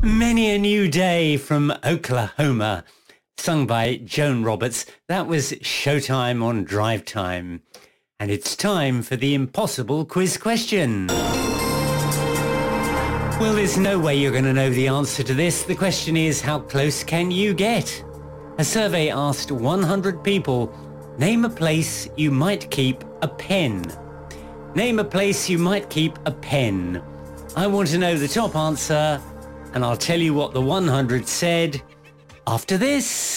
Many a New Day from Oklahoma, sung by Joan Roberts. That was Showtime on Drive Time. And it's time for the impossible quiz question. Well, there's no way you're going to know the answer to this. The question is, how close can you get? A survey asked 100 people, name a place you might keep a pen. Name a place you might keep a pen. I want to know the top answer, and I'll tell you what the 100 said after this.